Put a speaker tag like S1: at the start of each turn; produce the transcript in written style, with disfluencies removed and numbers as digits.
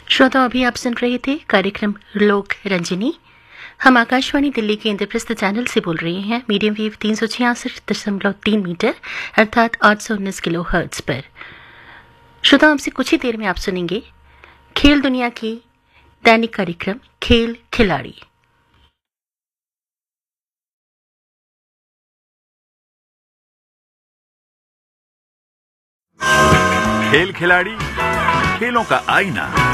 S1: श्रोता, अभी आप सुन रहे थे कार्यक्रम लोक रंजनी। हम आकाशवाणी दिल्ली के इंद्रप्रस्थ चैनल से बोल रहे हैं, मीडियम वेव 366.3 मीटर अर्थात 819 किलो हर्ट्ज पर। श्रोता, हमसे कुछ ही देर में आप सुनेंगे खेल दुनिया की दैनिक कार्यक्रम खेल खिलाड़ी।
S2: खेल खिलाड़ी, खेलों का आईना।